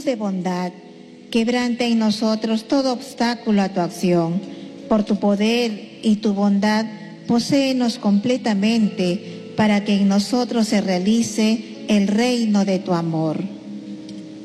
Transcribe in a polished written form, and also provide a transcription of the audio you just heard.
Dios de bondad, quebranta en nosotros todo obstáculo a tu acción. Por tu poder y tu bondad, poséenos completamente para que en nosotros se realice el reino de tu amor.